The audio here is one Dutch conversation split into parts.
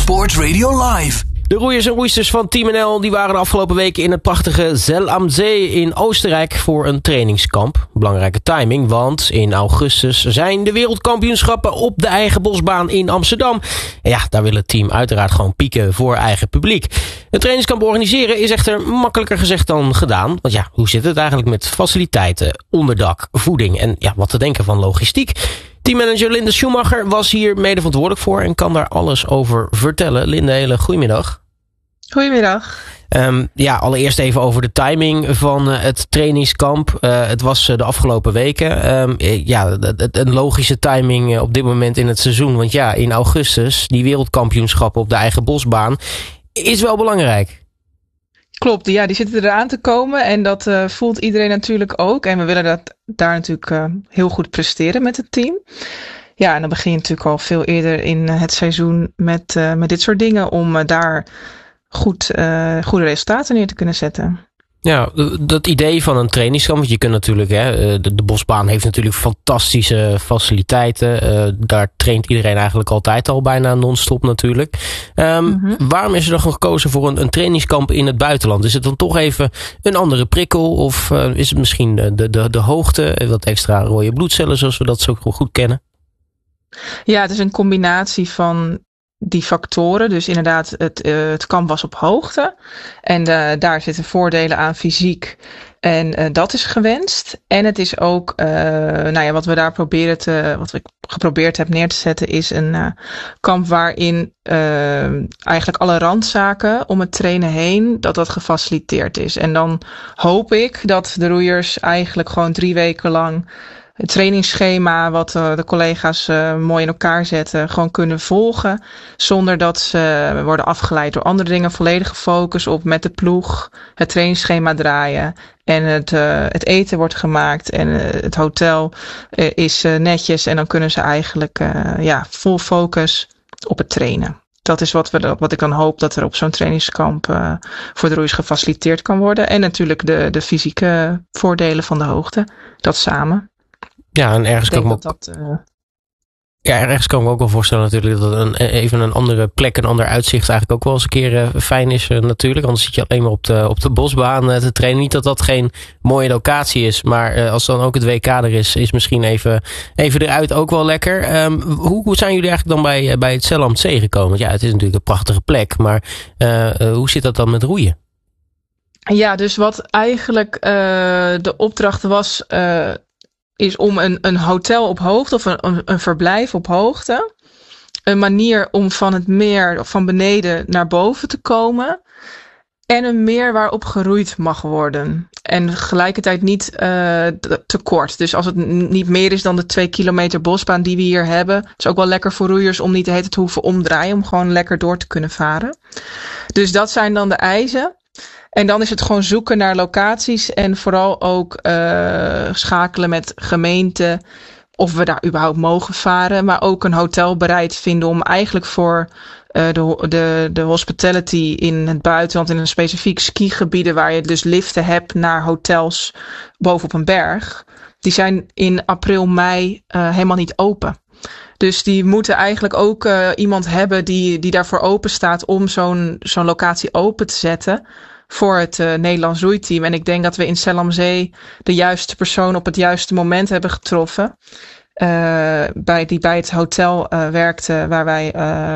Sport Radio Live. De roeiers en roeisters van Team NL die waren de afgelopen weken in het prachtige Zell am See in Oostenrijk voor een trainingskamp. Belangrijke timing, want in augustus zijn de wereldkampioenschappen op de eigen bosbaan in Amsterdam. En ja, daar wil het team uiteraard gewoon pieken voor eigen publiek. Een trainingskamp organiseren is echter makkelijker gezegd dan gedaan. Want ja, hoe zit het eigenlijk met faciliteiten, onderdak, voeding en ja, wat te denken van logistiek? Teammanager Linde Schumacher was hier mede verantwoordelijk voor en kan daar alles over vertellen. Linde, hele goedemiddag. Goedemiddag. Allereerst even over de timing van het trainingskamp. Het was de afgelopen weken. Een logische timing op dit moment in het seizoen. Want ja, in augustus, die wereldkampioenschappen op de eigen bosbaan, is wel belangrijk. Klopt, ja, die zitten eraan te komen en dat voelt iedereen natuurlijk ook. En we willen daar natuurlijk heel goed presteren met het team. Ja, en dan begin je natuurlijk al veel eerder in het seizoen met dit soort dingen om daar goede resultaten neer te kunnen zetten. Ja, dat idee van een trainingskamp, want je kunt natuurlijk, de bosbaan heeft natuurlijk fantastische faciliteiten. Daar traint iedereen eigenlijk altijd al bijna non-stop natuurlijk. Waarom is er dan gekozen voor een trainingskamp in het buitenland? Is het dan toch even een andere prikkel? Of is het misschien de hoogte, wat extra rode bloedcellen zoals we dat zo goed kennen? Ja, het is een combinatie van die factoren. Dus inderdaad, het kamp was op hoogte. En daar zitten voordelen aan fysiek. En dat is gewenst. En het is ook, wat ik geprobeerd heb neer te zetten, is een kamp waarin eigenlijk alle randzaken om het trainen heen, dat gefaciliteerd is. En dan hoop ik dat de roeiers eigenlijk gewoon 3 weken lang het trainingsschema wat de collega's mooi in elkaar zetten, gewoon kunnen volgen. Zonder dat ze worden afgeleid door andere dingen. Volledige focus op met de ploeg het trainingsschema draaien. En het eten wordt gemaakt. En het hotel is netjes. En dan kunnen ze eigenlijk vol focus op het trainen. Dat is wat ik dan hoop dat er op zo'n trainingskamp voor de roeiers gefaciliteerd kan worden. En natuurlijk de fysieke voordelen van de hoogte. Dat samen. Ja, en ergens kan ik me ook wel voorstellen natuurlijk dat even een andere plek, een ander uitzicht eigenlijk ook wel eens een keer fijn is natuurlijk. Anders zit je alleen maar op de bosbaan te trainen. Niet dat dat geen mooie locatie is, maar als dan ook het WK er is misschien even eruit ook wel lekker. Hoe zijn jullie eigenlijk dan bij het Zell am See gekomen? Want ja, het is natuurlijk een prachtige plek, maar hoe zit dat dan met roeien? Ja, dus wat eigenlijk de opdracht was, is om een hotel op hoogte of een verblijf op hoogte. Een manier om van het meer of van beneden naar boven te komen. En een meer waarop geroeid mag worden. En tegelijkertijd niet te kort. Dus als het niet meer is dan de 2 kilometer bosbaan die we hier hebben. Het is ook wel lekker voor roeiers om niet de hele tijd te hoeven omdraaien. Om gewoon lekker door te kunnen varen. Dus dat zijn dan de eisen. En dan is het gewoon zoeken naar locaties en vooral ook schakelen met gemeenten of we daar überhaupt mogen varen. Maar ook een hotel bereid vinden om eigenlijk voor de hospitality in het buitenland, in een specifiek skigebieden waar je dus liften hebt naar hotels bovenop een berg. Die zijn in april, mei helemaal niet open. Dus die moeten eigenlijk ook iemand hebben die daarvoor open staat om zo'n locatie open te zetten voor het Nederlands roeiteam. En ik denk dat we in Zell am See de juiste persoon op het juiste moment hebben getroffen. Die bij het hotel werkte waar wij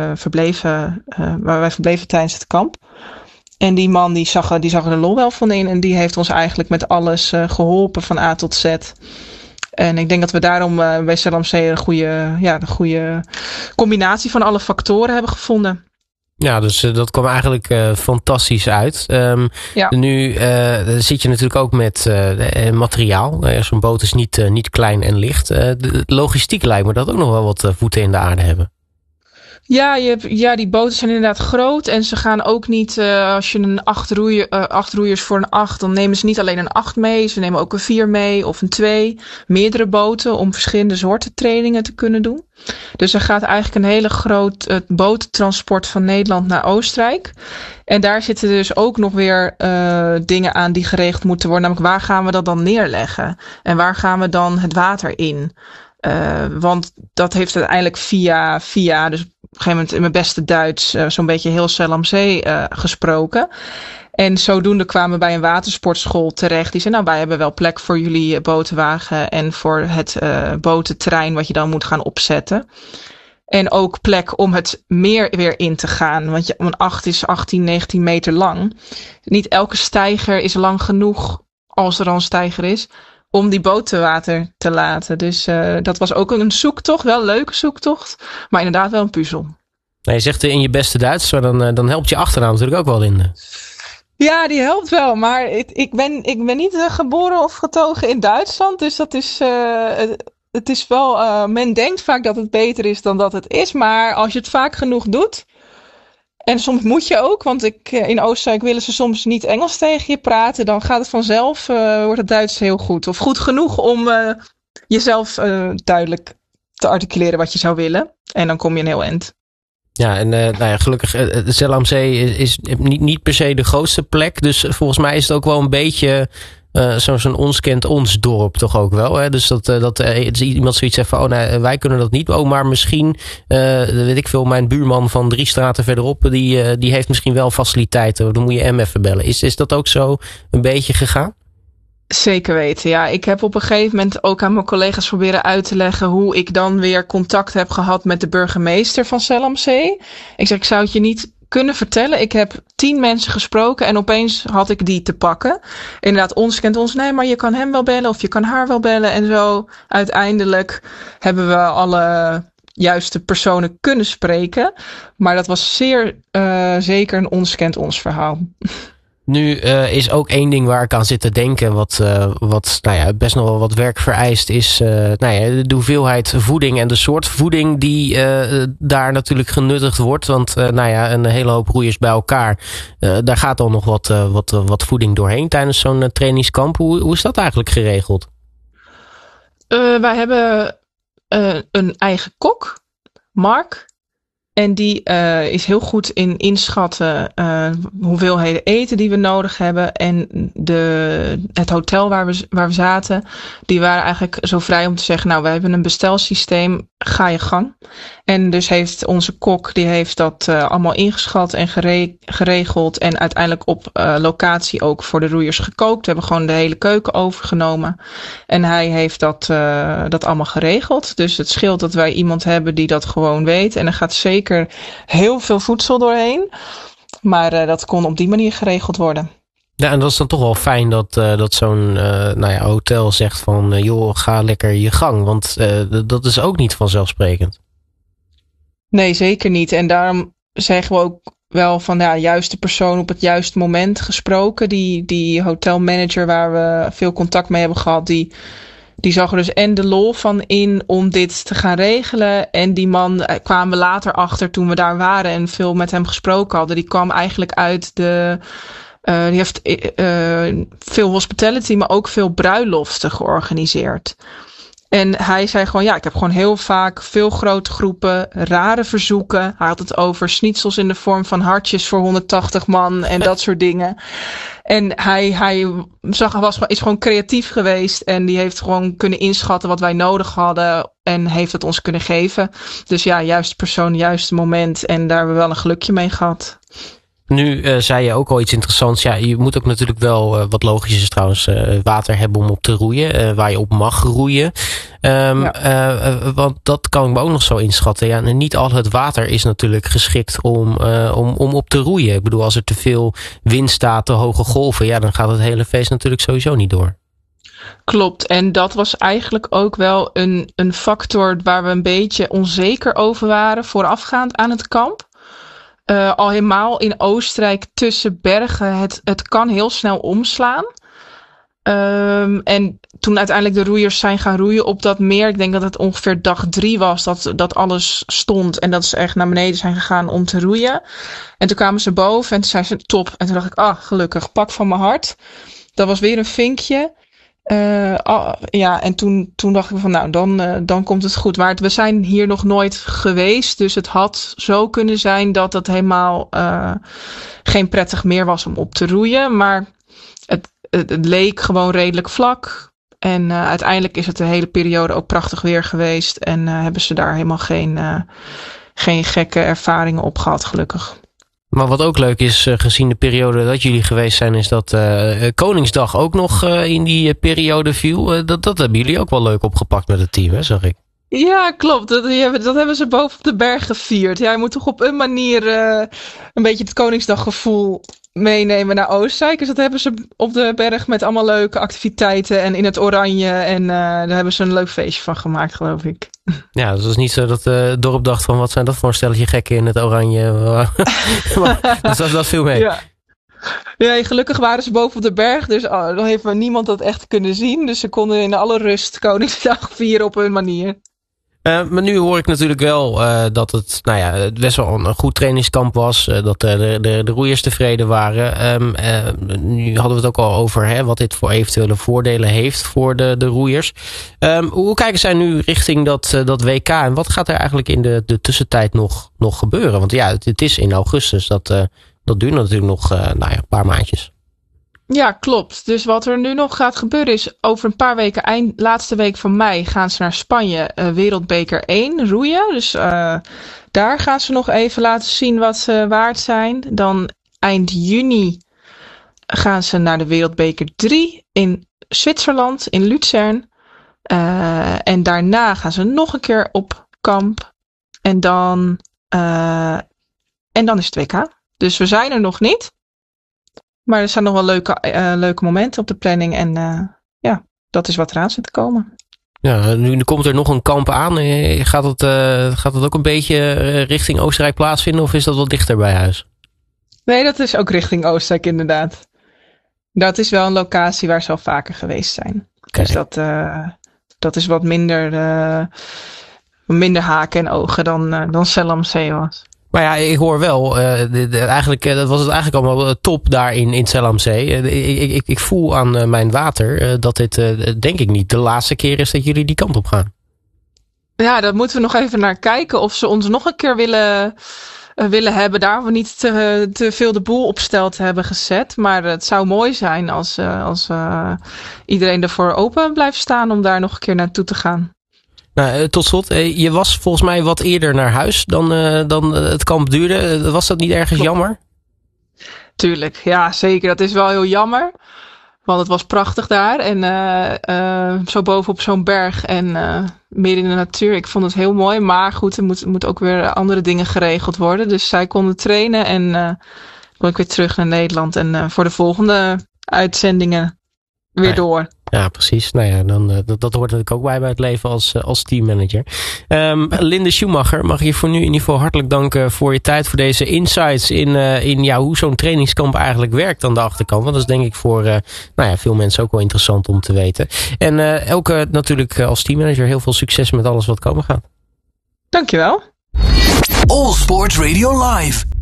verbleven tijdens het kamp. En die man die zag er de lol wel van in. En die heeft ons eigenlijk met alles geholpen van A tot Z. En ik denk dat we daarom bij Zell am See een goede combinatie van alle factoren hebben gevonden. Ja, dus dat kwam eigenlijk fantastisch uit. Nu zit je natuurlijk ook met materiaal. Zo'n boot is niet klein en licht. De logistiek lijkt me dat ook nog wel wat voeten in de aarde hebben. Ja, die boten zijn inderdaad groot. En ze gaan ook niet, als je een 8 roeiers voor een 8, dan nemen ze niet alleen een 8 mee. Ze nemen ook een 4 mee of een 2. Meerdere boten om verschillende soorten trainingen te kunnen doen. Dus er gaat eigenlijk een hele groot botentransport van Nederland naar Oostenrijk. En daar zitten dus ook nog weer dingen aan die geregeld moeten worden. Namelijk, waar gaan we dat dan neerleggen? En waar gaan we dan het water in? Want dat heeft uiteindelijk via dus op een gegeven moment in mijn beste Duits zo'n beetje heel Zell am See gesproken. En zodoende kwamen we bij een watersportschool terecht. Die zei, nou, wij hebben wel plek voor jullie botenwagen en voor het botenterrein wat je dan moet gaan opzetten. En ook plek om het meer weer in te gaan. Want een 8 is 18, 19 meter lang. Niet elke steiger is lang genoeg, als er al een steiger is, om die boot te water te laten. Dus dat was ook een zoektocht, wel een leuke zoektocht. Maar inderdaad wel een puzzel. Nou, je zegt in je beste Duits, maar dan helpt je achternaam natuurlijk ook wel in. Ja, die helpt wel. Maar ik ben niet geboren of getogen in Duitsland. Dus dat is... Het is wel, men denkt vaak dat het beter is dan dat het is. Maar als je het vaak genoeg doet. En soms moet je ook. Want in Oostenrijk willen ze soms niet Engels tegen je praten. Dan gaat het vanzelf, wordt het Duits heel goed. Of goed genoeg om jezelf duidelijk te articuleren wat je zou willen. En dan kom je een heel eind. Ja, en gelukkig, Zell am See is niet per se de grootste plek. Dus volgens mij is het ook wel een beetje... zo'n ons kent ons dorp toch ook wel. Hè? Dus dat iemand zoiets zegt van, wij kunnen dat niet. Maar misschien, weet ik veel, mijn buurman van 3 straten verderop, die heeft misschien wel faciliteiten. Dan moet je hem even bellen. Is dat ook zo een beetje gegaan? Zeker weten, ja. Ik heb op een gegeven moment ook aan mijn collega's proberen uit te leggen hoe ik dan weer contact heb gehad met de burgemeester van Zell am See. Ik zeg, ik zou het je niet kunnen vertellen. Ik heb 10 mensen gesproken en opeens had ik die te pakken. Inderdaad, ons kent ons. Nee, maar je kan hem wel bellen of je kan haar wel bellen. En zo uiteindelijk hebben we alle juiste personen kunnen spreken. Maar dat was zeer zeker een ons kent ons verhaal. Nu is ook één ding waar ik aan zit te denken, wat best nog wel wat werk vereist, is de hoeveelheid voeding en de soort voeding die daar natuurlijk genuttigd wordt. Want een hele hoop roeiers bij elkaar, daar gaat dan nog wat voeding doorheen tijdens zo'n trainingskamp. Hoe is dat eigenlijk geregeld? Wij hebben een eigen kok, Mark. En die is heel goed in inschatten hoeveelheden eten die we nodig hebben. En het hotel waar we zaten, die waren eigenlijk zo vrij om te zeggen, nou, we hebben een bestelsysteem, ga je gang. En dus heeft onze kok, die heeft dat allemaal ingeschat en geregeld. En uiteindelijk op locatie ook voor de roeiers gekookt. We hebben gewoon de hele keuken overgenomen. En hij heeft dat allemaal geregeld. Dus het scheelt dat wij iemand hebben die dat gewoon weet. En er gaat zeker heel veel voedsel doorheen. Maar dat kon op die manier geregeld worden. Ja, en dat is dan toch wel fijn dat zo'n hotel zegt van, joh, ga lekker je gang. Want dat is ook niet vanzelfsprekend. Nee, zeker niet. En daarom zeggen we ook wel van, juiste persoon op het juiste moment gesproken. Die hotelmanager waar we veel contact mee hebben gehad, die zag er dus en de lol van in om dit te gaan regelen. En die man kwamen we later achter toen we daar waren en veel met hem gesproken hadden. Die kwam eigenlijk uit die heeft veel hospitality, maar ook veel bruiloften georganiseerd. En hij zei gewoon, ik heb gewoon heel vaak veel grote groepen, rare verzoeken. Hij had het over schnitzels in de vorm van hartjes voor 180 man en dat soort dingen. En hij is gewoon creatief geweest en die heeft gewoon kunnen inschatten wat wij nodig hadden en heeft het ons kunnen geven. Dus juiste persoon, juiste moment en daar hebben we wel een gelukje mee gehad. Nu zei je ook al iets interessants. Ja, je moet ook natuurlijk wel, wat logisch is trouwens, water hebben om op te roeien. Waar je op mag roeien. Want dat kan ik me ook nog zo inschatten. Ja, en niet al het water is natuurlijk geschikt om op te roeien. Ik bedoel, als er te veel wind staat, te hoge golven, dan gaat het hele feest natuurlijk sowieso niet door. Klopt, en dat was eigenlijk ook wel een factor waar we een beetje onzeker over waren voorafgaand aan het kamp. Al helemaal in Oostenrijk tussen bergen, het kan heel snel omslaan. En toen uiteindelijk de roeiers zijn gaan roeien op dat meer, ik denk dat het ongeveer dag 3 was dat alles stond en dat ze echt naar beneden zijn gegaan om te roeien. En toen kwamen ze boven en toen zeiden ze top. En toen dacht ik, gelukkig, pak van mijn hart. Dat was weer een vinkje. En toen dacht ik van dan komt het goed. Maar we zijn hier nog nooit geweest. Dus het had zo kunnen zijn dat het helemaal geen prettig meer was om op te roeien. Maar het leek gewoon redelijk vlak. En uiteindelijk is het de hele periode ook prachtig weer geweest. En hebben ze daar helemaal geen gekke ervaringen op gehad, gelukkig. Maar wat ook leuk is, gezien de periode dat jullie geweest zijn, is dat Koningsdag ook nog in die periode viel. Dat hebben jullie ook wel leuk opgepakt met het team, hè, zag ik. Ja, klopt. Dat hebben ze boven op de berg gevierd. Ja, je moet toch op een manier een beetje het Koningsdaggevoel meenemen naar Oostenrijk. Dus dat hebben ze op de berg met allemaal leuke activiteiten en in het oranje. En daar hebben ze een leuk feestje van gemaakt, geloof ik. Ja, dus het is niet zo dat het dorp dacht van wat zijn dat voor een stelletje gekken in het oranje. Dus dat viel mee. Ja. Ja, gelukkig waren ze boven op de berg, dus dan heeft niemand dat echt kunnen zien. Dus ze konden in alle rust Koningsdag vieren op hun manier. Maar nu hoor ik natuurlijk wel dat het best wel een goed trainingskamp was. Dat de roeiers tevreden waren. Nu hadden we het ook al over wat dit voor eventuele voordelen heeft voor de roeiers. Hoe kijken zij nu richting dat WK? En wat gaat er eigenlijk in de tussentijd nog gebeuren? Want ja, het is in augustus. Dat duurt natuurlijk nog een paar maandjes. Ja, klopt. Dus wat er nu nog gaat gebeuren is over een paar weken, laatste week van mei, gaan ze naar Spanje, Wereldbeker 1 roeien. Dus daar gaan ze nog even laten zien wat ze waard zijn. Dan eind juni gaan ze naar de Wereldbeker 3 in Zwitserland, in Luzern. En daarna gaan ze nog een keer op kamp. En dan is het WK. Dus we zijn er nog niet. Maar er staan nog wel leuke momenten op de planning. En dat is wat eraan zit te komen. Ja, nu komt er nog een kamp aan. Gaat het ook een beetje richting Oostenrijk plaatsvinden? Of is dat wat dichter bij huis? Nee, dat is ook richting Oostenrijk inderdaad. Dat is wel een locatie waar ze al vaker geweest zijn. Okay. Dus dat is wat minder haken en ogen dan Zell am See was. Maar ja, ik hoor wel, dat was het eigenlijk allemaal top daar in Zell am See. Ik voel aan mijn water dat dit denk ik niet de laatste keer is dat jullie die kant op gaan. Ja, daar moeten we nog even naar kijken of ze ons nog een keer willen hebben. Daar we niet te veel de boel op stel te hebben gezet. Maar het zou mooi zijn als iedereen ervoor open blijft staan om daar nog een keer naartoe te gaan. Nou, tot slot, je was volgens mij wat eerder naar huis dan het kamp duurde. Was dat niet ergens jammer? Tuurlijk, ja zeker. Dat is wel heel jammer. Want het was prachtig daar. En zo bovenop zo'n berg en midden in de natuur. Ik vond het heel mooi. Maar goed, er moet ook weer andere dingen geregeld worden. Dus zij konden trainen en kon ik weer terug naar Nederland. En voor de volgende uitzendingen weer door. Ja, precies. Nou ja, dat hoort natuurlijk ook bij het leven als teammanager. Linde Schumacher, mag ik je voor nu in ieder geval hartelijk danken voor je tijd, voor deze insights in hoe zo'n trainingskamp eigenlijk werkt aan de achterkant. Want dat is denk ik voor veel mensen ook wel interessant om te weten. En Elke natuurlijk als teammanager heel veel succes met alles wat komen gaat. Dankjewel. All Sport Radio Live.